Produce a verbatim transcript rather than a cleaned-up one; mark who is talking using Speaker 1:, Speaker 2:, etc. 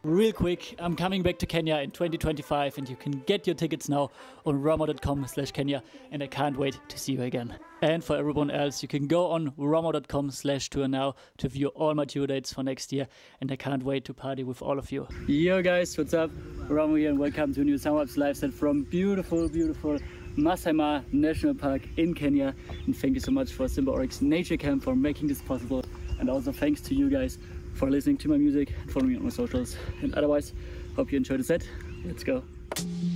Speaker 1: Real quick, I'm coming back to Kenya in twenty twenty-five and you can get your tickets now on romo.com slash Kenya and I can't wait to see you again. And for everyone else, you can go on romo.com slash tour now to view all my tour dates for next year and I can't wait to party with all of you. Yo guys, what's up? Romo here and welcome to a new Summer Vibes live set from beautiful, beautiful Masai Mara National Park in Kenya. And thank you so much for Simba Oryx Nature Camp for making this possible. And also thanks to you guys for listening to my music and following me on my socials. And otherwise, hope you enjoyed the set. Let's go.